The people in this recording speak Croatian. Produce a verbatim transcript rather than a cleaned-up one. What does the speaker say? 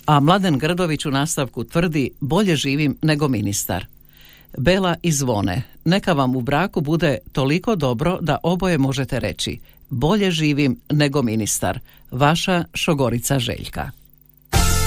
A Mladen Grdović u nastavku tvrdi bolje živim nego ministar. Bela i Zvone, neka vam u braku bude toliko dobro da oboje možete reći bolje živim nego ministar. Vaša šogorica Željka.